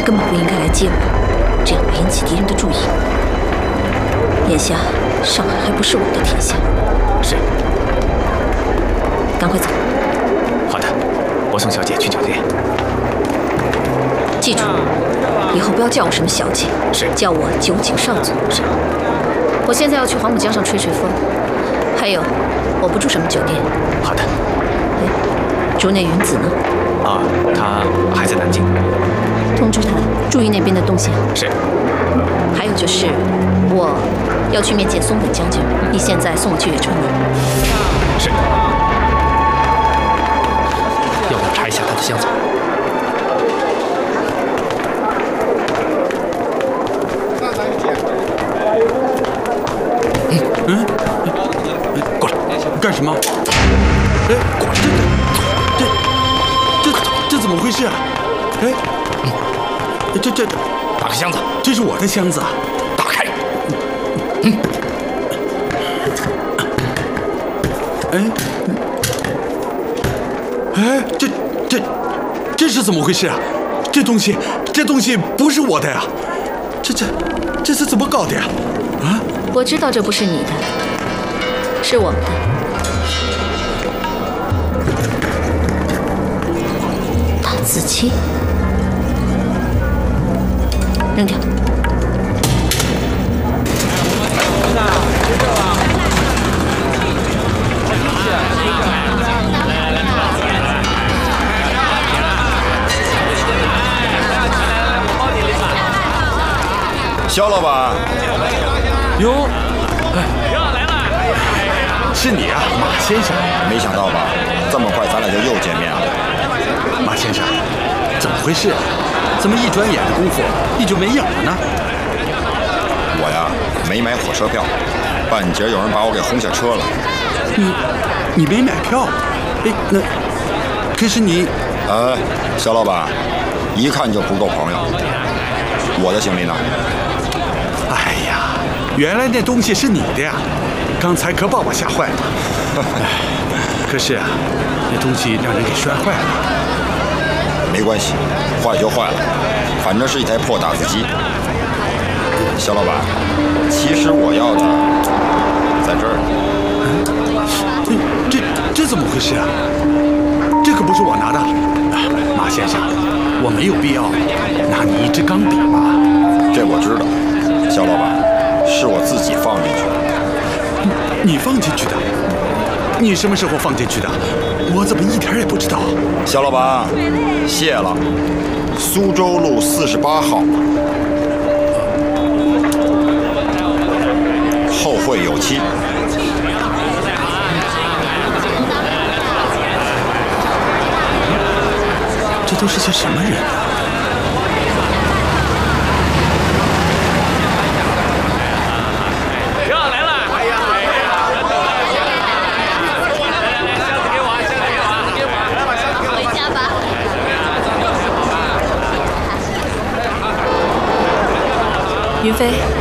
根本不应该来接我，这样会引起敌人的注意。眼下上海还不是我们的天下。 是。 赶快走。 好的，我送小姐去酒店。 记住，以后不要叫我什么小姐， 是叫我酒井少佐。 是。 我现在要去黄浦江上吹吹风，还有，我不住什么酒店。 好的。 竹内云子呢？ 啊，她还在南京。 通知她注意那边的动向。 是。 还有就是，我要去面见松本将军，你现在送我去远川门。 是。 要不要查一下他的箱子？ 过来，干什么？哎，果真的，这怎么回事啊？哎，这， 打开箱子， 这是我的箱子啊！ 打开。 哎，这是怎么回事啊？这东西不是我的呀！这是怎么搞的呀？啊！ 我知道这不是你的，是我们的。打字机，扔掉。 肖老板， 哟，是你啊，马先生。 没想到吧，这么快咱俩就又见面了。 马先生，怎么回事啊？怎么一转眼的功夫你就没影了呢？ 我呀，没买火车票，半截有人把我给轰下车了。 你没买票？哎，那可是你…… 肖老板，一看就不够朋友。我的行李呢？ 哎呀，原来那东西是你的呀！刚才可把我吓坏了。可是啊，那东西让人给摔坏了。 没关系，坏就坏了，反正是一台破打字机。肖老板，其实我要的在这儿。 这怎么回事啊？这可不是我拿的。马先生，我没有必要拿你一支钢笔吧？ 这我知道，肖老板，是我自己放进去的。 你放进去的？你什么时候放进去的？我怎么一点也不知道？ 肖老板，谢了。苏州路48号，后会有期。 这都是些什么人啊？ 云飞，